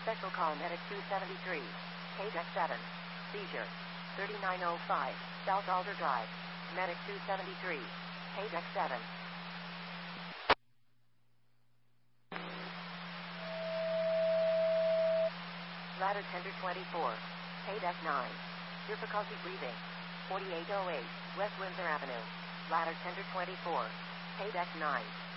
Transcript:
Special call Medic 273. Paydeck 7. Seizure. 3905. South Alder Drive. Medic 273. Paydeck 7. Ladder Tender 24. Paydeck 9. Difficulty breathing. 4808. West Windsor Avenue. Ladder Tender 24. Paydeck 9.